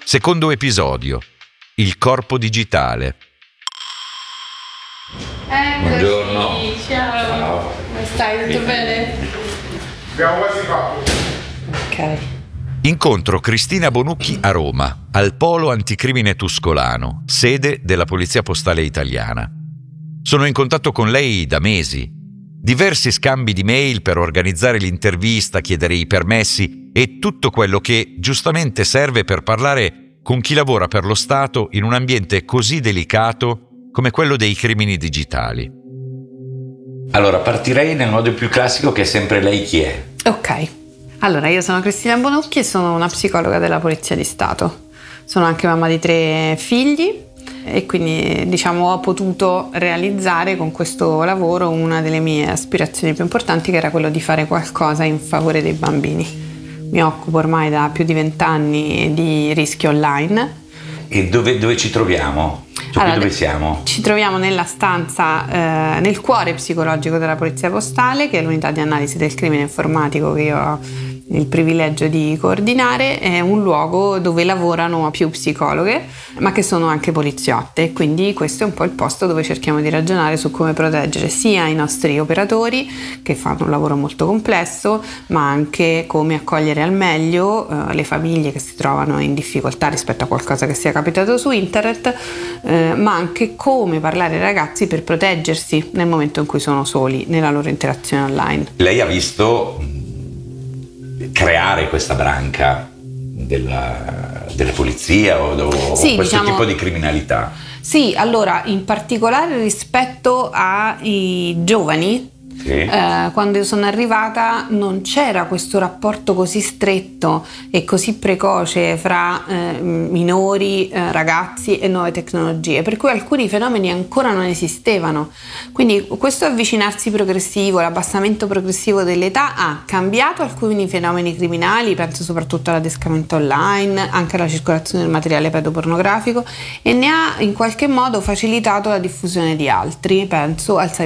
Secondo episodio. Il corpo digitale. Buongiorno. Ciao. Come stai? Tutto bene? Abbiamo quasi fatto. Ok. Incontro Cristina Bonucchi a Roma, al Polo Anticrimine Tuscolano, sede della Polizia Postale Italiana. Sono in contatto con lei da mesi. Diversi scambi di mail per organizzare l'intervista, chiedere i permessi e tutto quello che giustamente serve per parlare con chi lavora per lo Stato in un ambiente così delicato come quello dei crimini digitali. Allora, partirei nel modo più classico, che è sempre lei chi è. Ok. Allora, io sono Cristina Bonucchi e sono una psicologa della Polizia di Stato. Sono anche mamma di 3 figli e quindi ho potuto realizzare con questo lavoro una delle mie aspirazioni più importanti, che era quello di fare qualcosa in favore dei bambini. Mi occupo ormai da più di 20 anni di rischi online. E dove ci troviamo? Allora, dove siamo? Ci troviamo nella stanza, nel cuore psicologico della Polizia Postale, che è l'unità di analisi del crimine informatico che io ho il privilegio di coordinare. È un luogo dove lavorano più psicologhe, ma che sono anche poliziotte, quindi questo è un po' il posto dove cerchiamo di ragionare su come proteggere sia i nostri operatori, che fanno un lavoro molto complesso, ma anche come accogliere al meglio le famiglie che si trovano in difficoltà rispetto a qualcosa che sia capitato su internet, ma anche come parlare ai ragazzi per proteggersi nel momento in cui sono soli nella loro interazione online. Lei ha visto creare questa branca della polizia o questo tipo di criminalità? Sì, allora, in particolare rispetto ai giovani, sì. Quando io sono arrivata non c'era questo rapporto così stretto e così precoce fra minori, ragazzi e nuove tecnologie, per cui alcuni fenomeni ancora non esistevano. Quindi questo avvicinarsi progressivo, l'abbassamento progressivo dell'età ha cambiato alcuni fenomeni criminali, penso soprattutto all'adescamento online, anche alla circolazione del materiale pedopornografico, e ne ha in qualche modo facilitato la diffusione di altri, penso al